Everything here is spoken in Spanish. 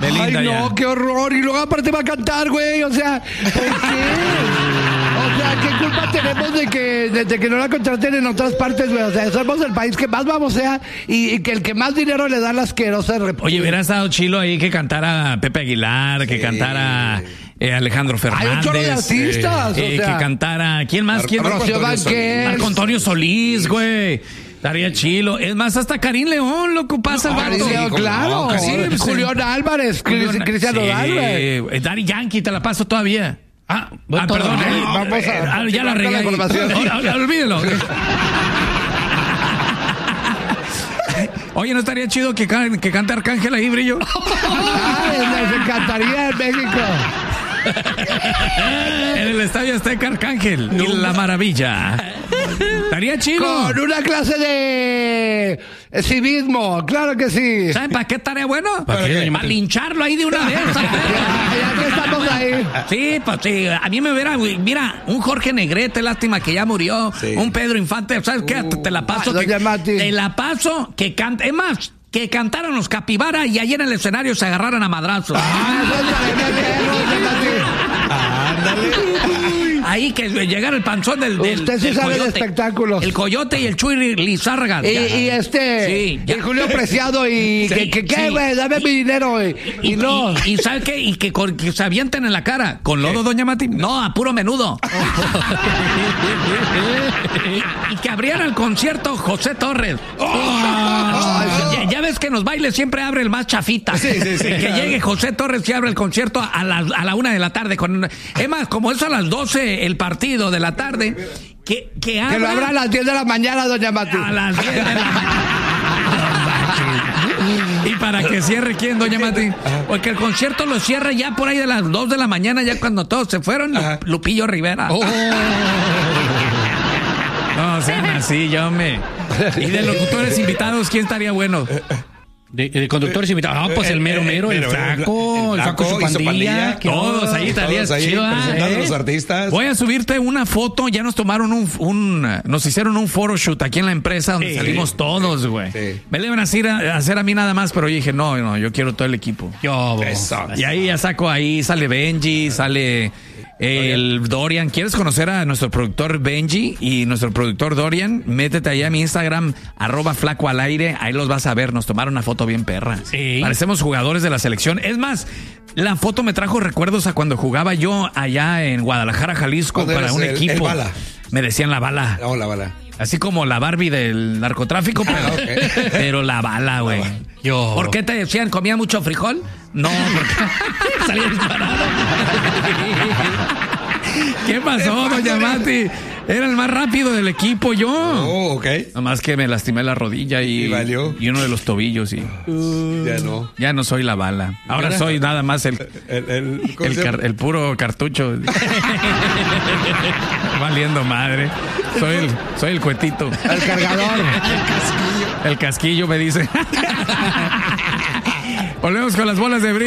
Belinda. Ay, no, ya. qué horror. Y luego aparte va a cantar, güey. O sea, ¿por qué? O sea, ¿qué culpa tenemos de que no la contraten en otras partes, güey? O sea, somos el país que más babosea y que el que más dinero le da a la asquerosa república. Oye, hubiera estado chilo ahí que cantara Pepe Aguilar, que cantara Alejandro Fernández. Hay un chorro de artistas, o sea. que cantara... ¿Quién más? ¿Quién? Rocío Banquels. Marco Antonio Solís, güey. Estaría chilo. Es más, hasta Karim León, loco, pasa el Karim vato. León, claro. Sí, pues, Julián Álvarez, Cristian Nodal, güey. Daddy Yankee, te la paso todavía. Perdón. Vamos a... ya la regué. Olvídelo. Oye, ¿no estaría chido que cante Arcángel ahí, Brillo? Me encantaría en México. En el Estadio Azteca, Arcángel y La Maravilla. Estaría chido. Con una clase de civismo, claro que sí. ¿Saben para qué estaría bueno? ¿Para qué? Para lincharlo ahí de una vez. Ya que estamos ahí. Sí, pues sí. A mí me hubiera, mira, un Jorge Negrete, lástima que ya murió. Sí. Un Pedro Infante, ¿sabes qué? Te la paso. Doña Mati. Te la paso que cante. Es más, que cantaran los Capibara y ahí en el escenario se agarraran a madrazos. Ahí que llegara el panzón del Usted sí del sabe de coyote. espectáculos. El Coyote y el Chuy Lizárraga. Y Sí, ya. y Julio Preciado y Sí, ¿qué, sí. güey? Dame mi dinero, y no. Y ¿sabe qué? Y que se avienten en la cara. ¿Con lodo, doña Mati? No, a puro menudo. Y que abriera el concierto José Torres. Ya ves que en los bailes siempre abre el más chafita. Sí. Que llegue José Torres y abre el concierto a la 1 de la tarde. Es más, como es a las 12 el partido de la tarde, que lo abra a las 10 de la mañana, doña Mati. a las 10 de la mañana. Y para que cierre, ¿quién, doña Mati? Porque el concierto lo cierra ya por ahí de las 2 de la mañana, ya cuando todos se fueron, Lupillo Rivera. No sean así, yo me... Y de locutores invitados, ¿quién estaría bueno? De conductores invitados. Pues el mero, el Flaco, y su pandilla. Todos ahí estaría chido. Presentando a los artistas. Voy a subirte una foto. Ya nos tomaron nos hicieron un photoshoot aquí en la empresa donde salimos todos, güey. Sí. Me le iban a hacer a mí nada más, pero yo dije, no, yo quiero todo el equipo. Eso. Y ahí ya saco, ahí sale Benji, sale el Dorian. ¿Quieres conocer a nuestro productor Benji y nuestro productor Dorian? Métete ahí a mi Instagram, @flacoalaire, ahí los vas a ver. Nos tomaron una foto bien perra. Sí. Parecemos jugadores de la selección. Es más, la foto me trajo recuerdos a cuando jugaba yo allá en Guadalajara, Jalisco, Cuando para un eres equipo. el Bala. Me decían la bala. No, la bala. Así como la Barbie del narcotráfico, pero la bala, güey. ¿Por qué te decían comía mucho frijol? No, porque salía disparado. ¿Qué pasó, doña Mati? Era el más rápido del equipo, yo. Oh, ok. Nomás que me lastimé la rodilla ¿Y valió? y uno de los tobillos. Ya no. Ya no soy la bala. Ahora Mira. soy nada más ¿Cómo se llama? el puro cartucho. Valiendo madre. Soy el cuetito. El cargador. El casquillo me dice. Volvemos con las bolas de brillo.